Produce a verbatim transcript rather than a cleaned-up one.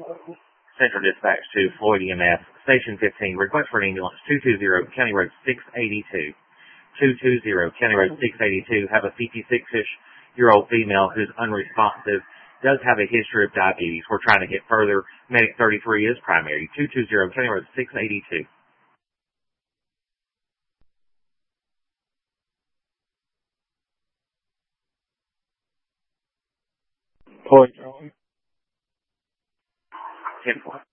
Central Dispatch to Floyd E M S, Station fifteen, request for an ambulance, two two zero, County Road six eighty-two. two two zero, County Road six eighty-two, have a fifty-six-ish-year-old female who's unresponsive, does have a history of diabetes. We're trying to get further. Medic thirty-three is primary. two two zero, County Road six eighty-two. Point. ten four.